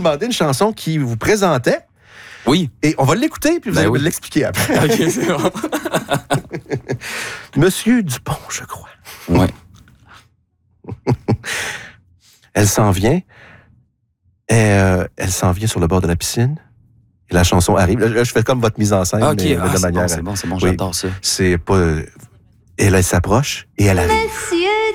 demandé une chanson qui vous présentait. Oui. Et on va l'écouter, puis vous allez me l'expliquer après. OK, c'est bon. Monsieur Dupont, je crois. Ouais. Elle s'en vient. Elle s'en vient sur le bord de la piscine. Et la chanson arrive. Là, je fais comme votre mise en scène. OK, mais de manière. C'est bon, Oui. j'adore ça. C'est pas... Elle s'approche et elle arrive. Monsieur